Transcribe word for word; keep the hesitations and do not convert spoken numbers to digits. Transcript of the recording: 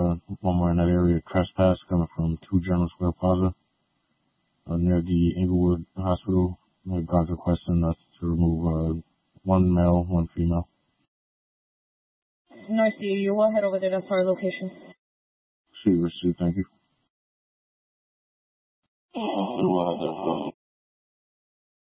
uh, one more in that area, trespass coming from two German Square Plaza, uh, near the Inglewood Hospital. The guards requesting us to remove, uh, one male, one female. No, I see you. We'll head over there. That's our location. See you, receipt. Thank you. Uh,